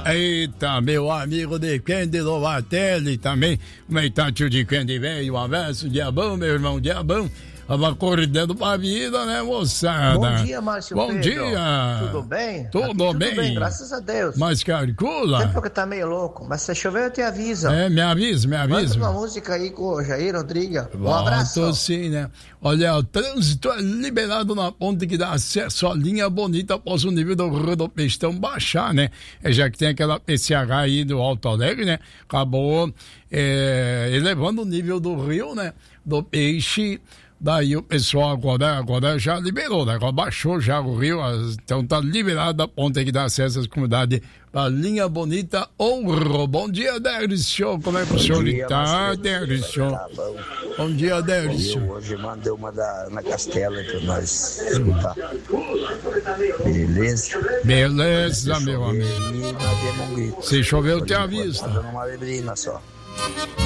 Eita, meu amigo de Candy Lovatelli também. Como é que tá, tio de Candy, velho? Um abraço, dia bom, meu irmão, dia bom. Tava acordando pra vida, né, moçada? Bom dia, Márcio Bom Pedro. dia. Tudo bem? Tudo bem. Tudo bem, graças a Deus. Mas calcula. Tempo que tá meio louco, mas se chover eu te aviso. Me avisa. Manda uma música aí com o Jair Rodrigues. Um abraço. Volto sim, né? Olha, o trânsito é liberado na ponte que dá acesso à linha bonita após o nível do Rio do Pestão baixar, né? Já que tem aquela PCH aí do Alto Alegre, né? Acabou elevando o nível do rio, né? Do Peixe. Daí o pessoal agora já liberou, né? Agora baixou já o rio, então tá liberado a ponte que dá acesso às comunidades para linha bonita Ouro. Bom dia, Derlisson. Como é que o senhor está, Derlisson? Tá bom. Bom dia, Derlisson. Eu hoje mandei uma da Ana Castela para nós escutar. Beleza? Beleza, meu amigo. E nós demos um grito. Se chover, eu te aviso. Tá dando uma neblina só.